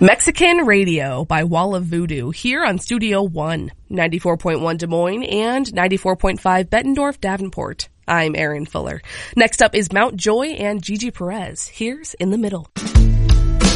Mexican Radio by Wall of Voodoo here on Studio One, 94.1 Des Moines and 94.5 Bettendorf, Davenport. I'm Erin Fuller. Next up is Mount Joy and Gigi Perez. Here's In the Middle.